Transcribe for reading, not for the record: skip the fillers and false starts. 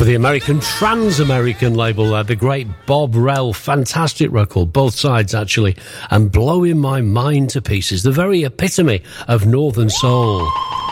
For the American Trans-American label, the great Bob Rell, fantastic record, both sides actually, and blowing my mind to pieces, the very epitome of Northern Soul.